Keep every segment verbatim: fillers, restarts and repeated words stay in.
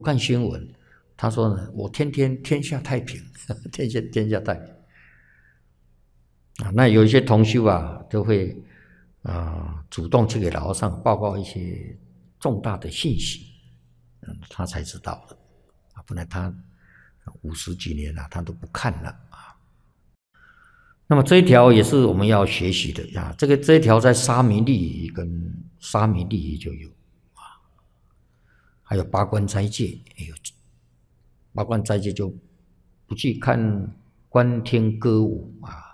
看新闻，他说呢，我天天天下太平，天下天下太平啊。那有一些同修啊，都会啊主动去给老和尚报告一些重大的信息，嗯，他才知道的啊，不然他五十几年了，他都不看了啊。那么这一条也是我们要学习的啊，这个这一条在沙弥利仪跟沙弥利仪就有啊，还有八关斋戒也有。八关斋戒就不去看观听歌舞啊，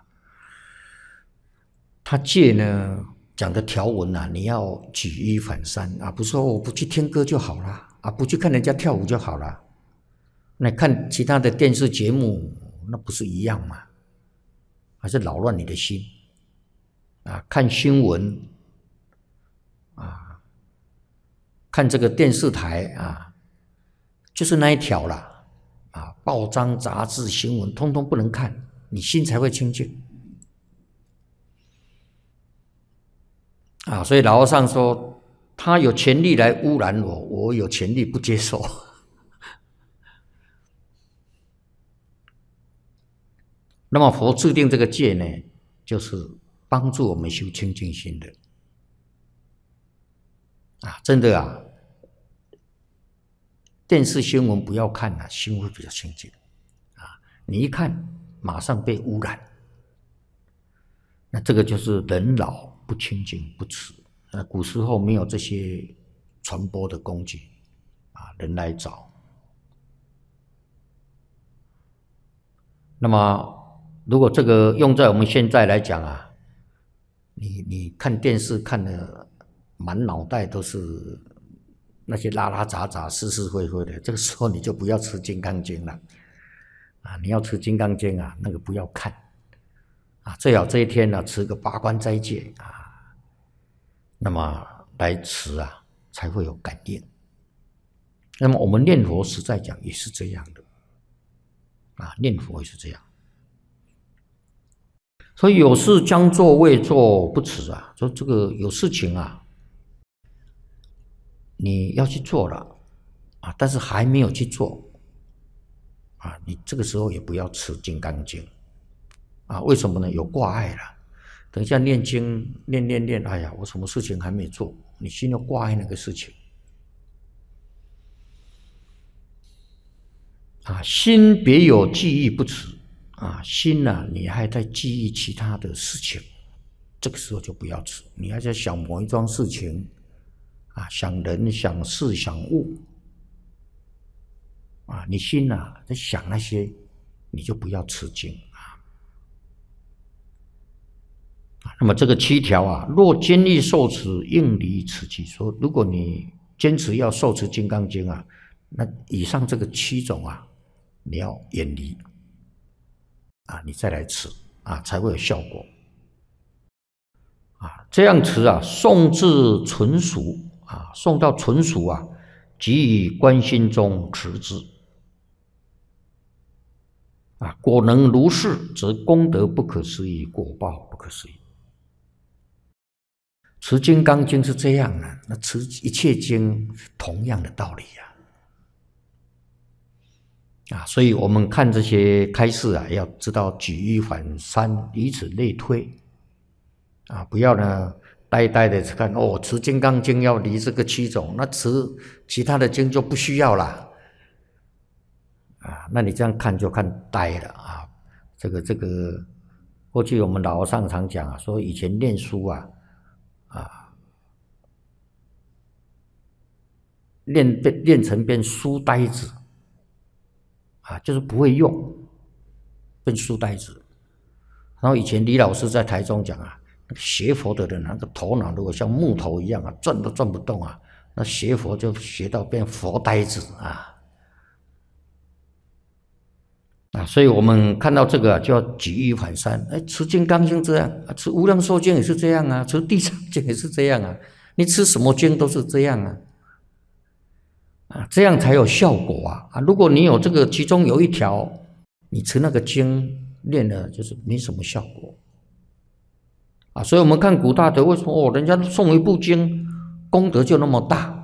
他戒呢讲的条文啊，你要举一反三啊，不是说我不去听歌就好了啊，不去看人家跳舞就好了。那看其他的电视节目，那不是一样吗？还是扰乱你的心啊？看新闻啊，看这个电视台啊，就是那一条啦。啊，报章、杂志、新闻，通通不能看，你心才会清净。啊，所以老和尚说，他有权利来污染我，我有权利不接受。那么佛制定这个戒呢，就是帮助我们修清净心的。啊，真的啊。电视新闻不要看了、啊，心会比较清净啊！你一看，马上被污染，那这个就是人老不清净不持。那古时候没有这些传播的工具啊，人来找。那么，如果这个用在我们现在来讲啊，你你看电视看的满脑袋都是。那些拉拉杂杂、是是非非的，这个时候你就不要吃《金刚经》了，啊！你要吃《金刚经》啊，那个不要看，啊，最好这一天呢、啊、持个八关斋戒啊，那么来持啊，才会有感应。那么我们念佛实在讲也是这样的，啊，念佛也是这样。所以有事将做未做不迟啊，说这个有事情啊。你要去做了啊，但是还没有去做啊，你这个时候也不要持《金刚经》啊，为什么呢？有挂碍了。等一下念经念念念，哎呀，我什么事情还没做，你心要挂碍那个事情啊，心别有记忆不持啊，心呢、啊，你还在记忆其他的事情，这个时候就不要持，你还在想某一桩事情。啊，想人、想事、想物，啊，你心啊在想那些，你就不要持经啊。那么这个七条啊，若坚毅受持，应离此七。说，如果你坚持要受持《金刚经》啊，那以上这个七种啊，你要远离啊，你再来持啊，才会有效果啊。这样持啊，诵至纯熟。啊，送到纯熟啊，即以观心中持之。啊，果能如是，则功德不可思议，果报不可思议。持《金刚经》是这样的，那持一切经同样的道理呀、啊。啊，所以我们看这些开示啊，要知道举一反三，以此类推。啊，不要呢。呆呆的看哦，持《金刚经》要离这个七种，那持其他的经就不需要了啊。那你这样看就看呆了啊。这个这个，过去我们老和尚常讲啊，说以前念书啊啊，练变练成变书呆子啊，就是不会用，变书呆子。然后以前李老师在台中讲啊。那个学佛的人，那个头脑如果像木头一样啊，转都转不动啊，那学佛就学到变佛呆子啊啊！所以我们看到这个就要举一反三。哎，持《金刚经》这样，持《无量寿经》也是这样啊，持《地藏经》也是这样啊，你持什么经都是这样啊啊，这样才有效果啊啊！如果你有这个其中有一条，你持那个经念了就是没什么效果。啊，所以我们看古大德为什么哦，人家诵一部经功德就那么大